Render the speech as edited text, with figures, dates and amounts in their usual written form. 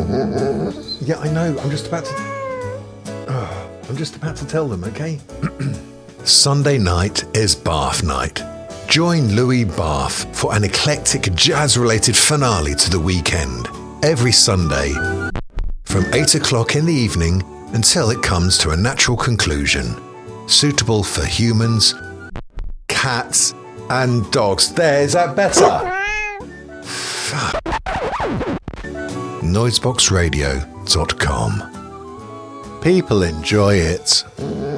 Yeah, I know. I'm just about to tell them, okay? Sunday night is Bath night. Join Louis Bath for an eclectic jazz-related finale to the weekend. Every Sunday from 8 o'clock in the evening until it comes to a natural conclusion. Suitable for humans, cats and dogs. There, is that better? Fuck. Noiseboxradio.com. People enjoy it.